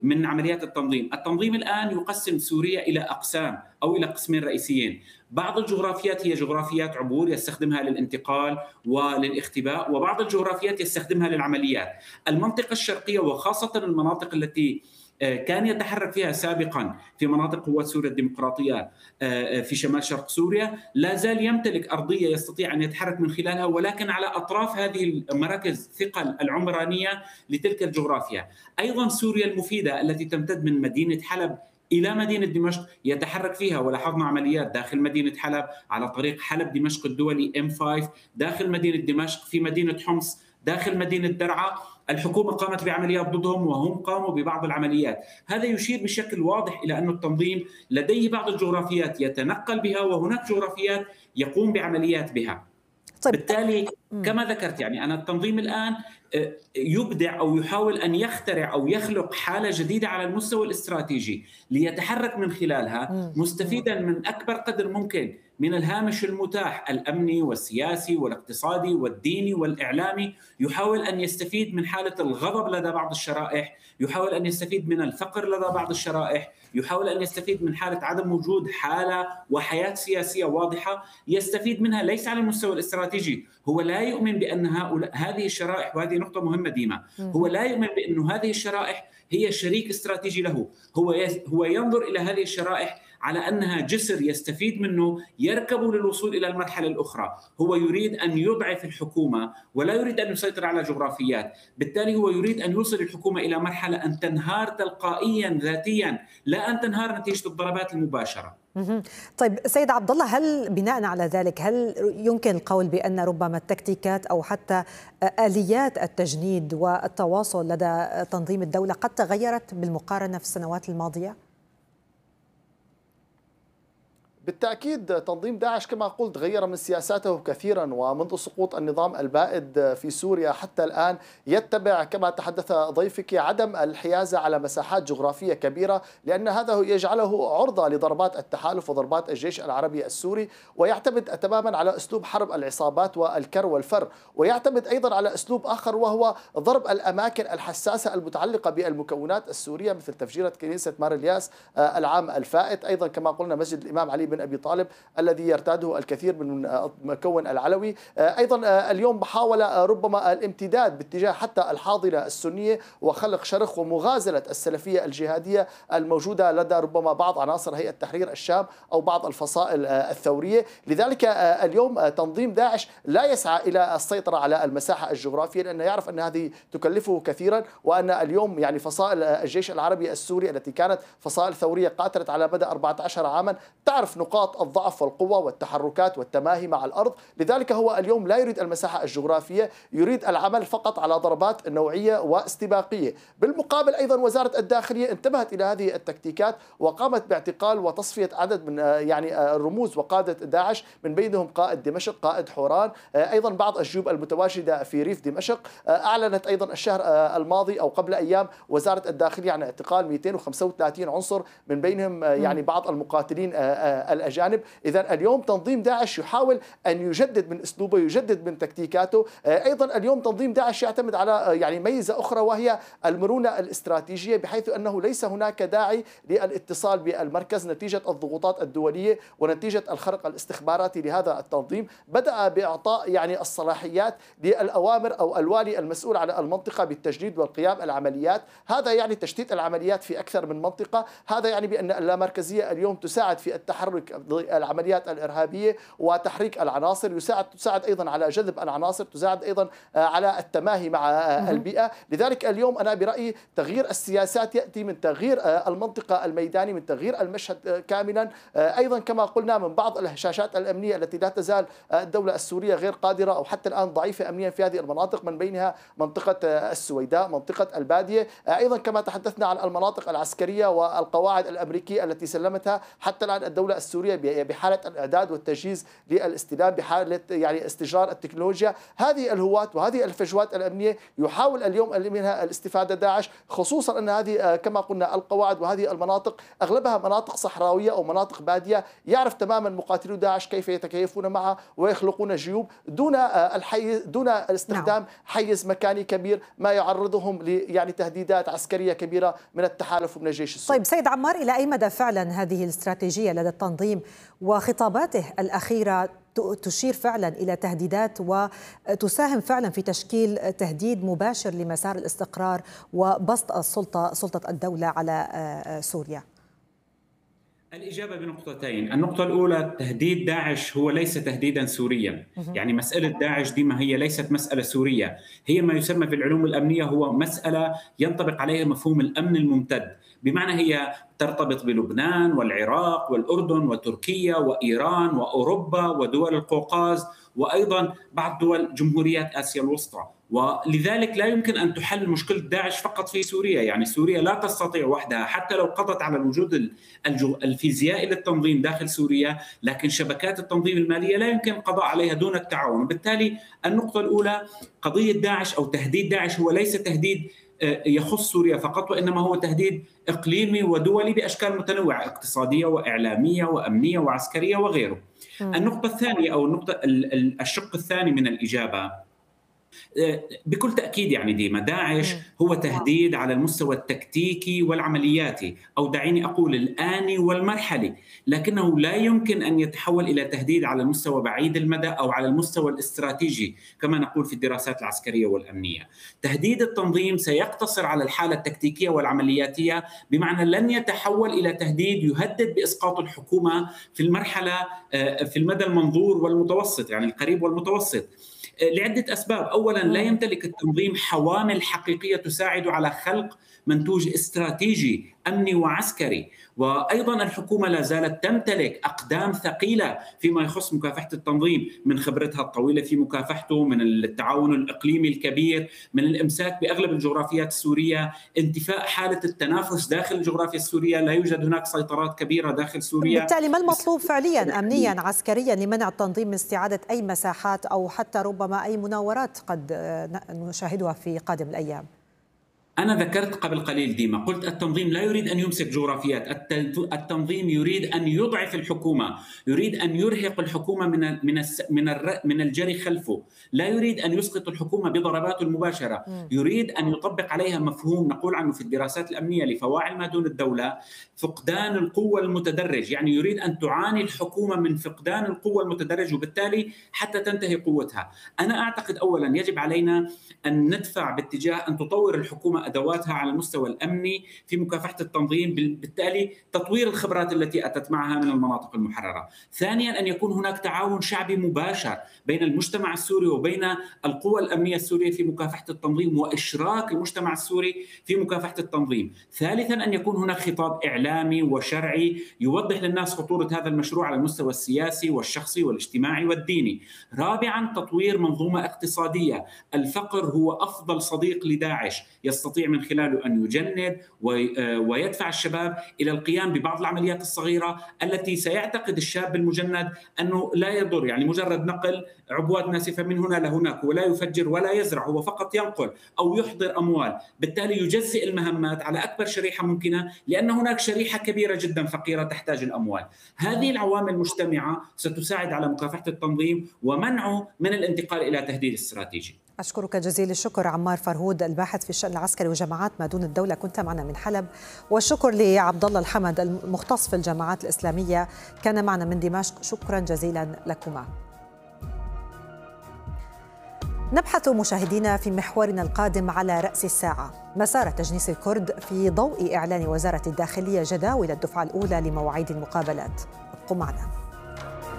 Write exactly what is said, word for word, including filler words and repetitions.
من عمليات التنظيم. التنظيم الآن يقسم سوريا إلى أقسام أو إلى قسمين رئيسيين. بعض الجغرافيات هي جغرافيات عبور يستخدمها للانتقال وللاختباء، وبعض الجغرافيات يستخدمها للعمليات. المنطقة الشرقية وخاصة المناطق التي كان يتحرك فيها سابقا في مناطق قوات سوريا الديمقراطية في شمال شرق سوريا، لا زال يمتلك أرضية يستطيع أن يتحرك من خلالها، ولكن على أطراف هذه المراكز ثقل العمرانية لتلك الجغرافيا. أيضا سوريا المفيدة التي تمتد من مدينة حلب إلى مدينة دمشق يتحرك فيها، ولاحظنا عمليات داخل مدينة حلب على طريق حلب دمشق الدولي إم خمسة، داخل مدينة دمشق، في مدينة حمص، داخل مدينة درعا. الحكومة قامت بعمليات ضدهم وهم قاموا ببعض العمليات. هذا يشير بشكل واضح إلى أن التنظيم لديه بعض الجغرافيات يتنقل بها، وهناك جغرافيات يقوم بعمليات بها. طيب. بالتالي كما ذكرت يعني أن التنظيم الآن يبدع أو يحاول أن يخترع أو يخلق حالة جديدة على المستوى الاستراتيجي ليتحرك من خلالها، مستفيدا من أكبر قدر ممكن من الهامش المتاح الأمني والسياسي والاقتصادي والديني والإعلامي. يحاول أن يستفيد من حالة الغضب لدى بعض الشرائح، يحاول أن يستفيد من الفقر لدى بعض الشرائح، يحاول أن يستفيد من حالة عدم وجود حالة وحياة سياسية واضحة يستفيد منها. ليس على المستوى الاستراتيجي، هو لا يؤمن بأن هؤلاء هذه الشرائح، وهذه نقطة مهمة ديما، هو لا يؤمن بأن هذه الشرائح هي شريك استراتيجي له. هو هو ينظر إلى هذه الشرائح على أنها جسر يستفيد منه يركب للوصول إلى المرحلة الأخرى. هو يريد أن يضعف الحكومة ولا يريد أن يسيطر على جغرافيات. بالتالي هو يريد أن يوصل الحكومة إلى مرحلة أن تنهار تلقائيا ذاتيا، لا أن تنهار نتيجة الضربات المباشرة. طيب سيد عبد الله، هل بناء على ذلك هل يمكن القول بأن ربما التكتيكات أو حتى آليات التجنيد والتواصل لدى تنظيم الدولة قد تغيرت بالمقارنة في السنوات الماضية؟ بالتأكيد تنظيم داعش كما قلت غير من سياساته كثيرا، ومنذ سقوط النظام البائد في سوريا حتى الآن يتبع كما تحدث ضيفك عدم الحيازة على مساحات جغرافية كبيرة، لأن هذا يجعله عرضة لضربات التحالف وضربات الجيش العربي السوري، ويعتمد تماما على أسلوب حرب العصابات والكر والفر، ويعتمد أيضا على أسلوب آخر وهو ضرب الأماكن الحساسة المتعلقة بالمكونات السورية، مثل تفجيرة كنيسة مار الياس العام الفائت، أيضا كما قلنا مسجد الإمام علي بن أبي طالب الذي يرتاده الكثير من المكون العلوي. أيضا اليوم محاولة ربما الامتداد باتجاه حتى الحاضنة السنية وخلق شرخ ومغازلة السلفية الجهادية الموجودة لدى ربما بعض عناصر هيئة تحرير الشام أو بعض الفصائل الثورية. لذلك اليوم تنظيم داعش لا يسعى إلى السيطرة على المساحة الجغرافية، لأنه يعرف أن هذه تكلفه كثيرا، وأن اليوم يعني فصائل الجيش العربي السوري التي كانت فصائل ثورية قاتلت على مدى أربعة عشر عاما تعرف نقاط الضعف والقوة والتحركات والتماهي مع الأرض. لذلك هو اليوم لا يريد المساحة الجغرافية، يريد العمل فقط على ضربات نوعية واستباقية. بالمقابل أيضا وزارة الداخلية انتبهت إلى هذه التكتيكات وقامت باعتقال وتصفية عدد من يعني الرموز وقادة داعش، من بينهم قائد دمشق، قائد حوران، أيضا بعض الجيوب المتواجدة في ريف دمشق. أعلنت أيضا الشهر الماضي أو قبل أيام وزارة الداخلية عن اعتقال مئتين وخمسة وثلاثين عنصر، من بينهم يعني بعض المقاتلين الأجانب. إذا اليوم تنظيم داعش يحاول أن يجدد من أسلوبه، يجدد من تكتيكاته. أيضا اليوم تنظيم داعش يعتمد على يعني ميزة أخرى وهي المرونة الاستراتيجية، بحيث أنه ليس هناك داعي للاتصال بالمركز نتيجة الضغوطات الدولية ونتيجة الخرق الاستخباراتي لهذا التنظيم. بدأ بإعطاء يعني الصلاحيات للأوامر أو الوالي المسؤول على المنطقة بالتجنيد والقيام العمليات. هذا يعني تشتيت العمليات في أكثر من منطقة. هذا يعني بأن اللامركزية اليوم تساعد في التحرك العمليات الإرهابية وتحريك العناصر، يساعد تساعد أيضا على جذب العناصر، تساعد أيضا على التماهي مع البيئة. لذلك اليوم أنا برأيي تغيير السياسات يأتي من تغيير المنطقة الميداني، من تغيير المشهد كاملا. أيضا كما قلنا من بعض الهشاشات الأمنية التي لا تزال الدولة السورية غير قادرة أو حتى الآن ضعيفة أمنيا في هذه المناطق، من بينها منطقة السويداء، منطقة البادية. أيضا كما تحدثنا عن المناطق العسكرية والقواعد الأمريكية التي سلمتها حتى الآن الدولة السورية السورية بحالة الإعداد والتجهيز للاستلام، بحالة يعني استجرار التكنولوجيا. هذه الهواة وهذه الفجوات الأمنية يحاول اليوم منها الاستفادة داعش، خصوصا أن هذه كما قلنا القواعد وهذه المناطق أغلبها مناطق صحراوية أو مناطق بادية، يعرف تماما مقاتلو داعش كيف يتكيفون معها ويخلقون جيوب دون الحيز دون الاستخدام حيز مكاني كبير ما يعرضهم ل يعني تهديدات عسكرية كبيرة من التحالف ومن الجيش السوري. طيب سيد عمار، إلى أي مدى فعلا هذه الاستراتيجية لدى التنظيم وخطاباته الأخيرة تشير فعلا إلى تهديدات وتساهم فعلا في تشكيل تهديد مباشر لمسار الاستقرار وبسط السلطة سلطة الدولة على سوريا؟ الإجابة بنقطتين. النقطة الأولى، تهديد داعش هو ليس تهديدا سوريا، يعني مسألة داعش دي ما هي ليست مسألة سورية، هي ما يسمى في العلوم الأمنية هو مسألة ينطبق عليها مفهوم الأمن الممتد، بمعنى هي ترتبط بلبنان والعراق والأردن وتركيا وإيران وأوروبا ودول القوقاز وأيضا بعض دول جمهوريات آسيا الوسطى، ولذلك لا يمكن أن تحل مشكلة داعش فقط في سوريا. يعني سوريا لا تستطيع وحدها حتى لو قضت على الوجود الفيزيائي للتنظيم داخل سوريا، لكن شبكات التنظيم المالية لا يمكن القضاء عليها دون التعاون. وبالتالي النقطة الأولى، قضية داعش أو تهديد داعش هو ليس تهديد يخص سوريا فقط، وإنما هو تهديد إقليمي ودولي بأشكال متنوعة، اقتصادية وإعلامية وأمنية وعسكرية وغيره. النقطة الثانية أو النقطة الشق الثاني من الإجابة، بكل تأكيد يعني ديما داعش هو تهديد على المستوى التكتيكي والعملياتي، أو دعيني أقول الآني والمرحلي، لكنه لا يمكن أن يتحول إلى تهديد على المستوى بعيد المدى أو على المستوى الاستراتيجي كما نقول في الدراسات العسكرية والأمنية. تهديد التنظيم سيقتصر على الحالة التكتيكية والعملياتية، بمعنى لن يتحول إلى تهديد يهدد بإسقاط الحكومة في المرحلة في المدى المنظور والمتوسط، يعني القريب والمتوسط، لعدة أسباب. أولا، لا يمتلك التنظيم حوامل حقيقية تساعد على خلق منتوج استراتيجي أمني وعسكري، وأيضا الحكومة لا زالت تمتلك أقدام ثقيلة فيما يخص مكافحة التنظيم، من خبرتها الطويلة في مكافحته، من التعاون الإقليمي الكبير، من الإمساك بأغلب الجغرافيات السورية، انتفاء حالة التنافس داخل الجغرافيا السورية، لا يوجد هناك سيطرات كبيرة داخل سوريا. بالتالي ما المطلوب فعليا أمنيا عسكريا لمنع التنظيم من استعادة أي مساحات أو حتى ربما أي مناورات قد نشاهدها في قادم الأيام؟ أنا ذكرت قبل قليل ديما، قلت التنظيم لا يريد أن يمسك جغرافيات، التنظيم يريد أن يضعف الحكومة، يريد أن يرهق الحكومة من من من من الجري خلفه، لا يريد أن يسقط الحكومة بضرباته المباشرة، يريد أن يطبق عليها مفهوم نقول عنه في الدراسات الأمنية لفواعل ما دون الدولة فقدان القوة المتدرج، يعني يريد أن تعاني الحكومة من فقدان القوة المتدرج وبالتالي حتى تنتهي قوتها. أنا أعتقد أولا يجب علينا أن ندفع باتجاه أن تطور الحكومة أدواتها على المستوى الأمني في مكافحة التنظيم، بالتالي تطوير الخبرات التي أتت معها من المناطق المحررة. ثانيا، أن يكون هناك تعاون شعبي مباشر بين المجتمع السوري وبين القوى الأمنية السورية في مكافحة التنظيم وإشراك المجتمع السوري في مكافحة التنظيم. ثالثا، أن يكون هناك خطاب إعلامي وشرعي يوضح للناس خطورة هذا المشروع على المستوى السياسي والشخصي والاجتماعي والديني. رابعا، تطوير منظومة اقتصادية. الفقر هو أفضل صديق لداعش، يستطيع من خلاله أن يجند ويدفع الشباب إلى القيام ببعض العمليات الصغيرة التي سيعتقد الشاب المجند أنه لا يضر، يعني مجرد نقل عبوات ناسفة من هنا لهناك، ولا يفجر ولا يزرع، هو فقط ينقل أو يحضر أموال، بالتالي يجزئ المهمات على أكبر شريحة ممكنة، لأن هناك شريحة كبيرة جدا فقيرة تحتاج الأموال. هذه العوامل المجتمعة ستساعد على مكافحة التنظيم ومنعه من الانتقال إلى تهديد استراتيجي. أشكرك جزيل الشكر عمار فرهود، الباحث في الشأن العسكري وجماعات ما دون الدولة، كنت معنا من حلب. والشكر لعبد الله الحمد المختص في الجماعات الإسلامية، كان معنا من دمشق. شكرا جزيلا لكما. نبحث مشاهدينا في محورنا القادم على رأس الساعة مسار تجنيس الكرد في ضوء إعلان وزارة الداخلية جداول الدفعة الأولى لمواعيد المقابلات. ابقوا معنا.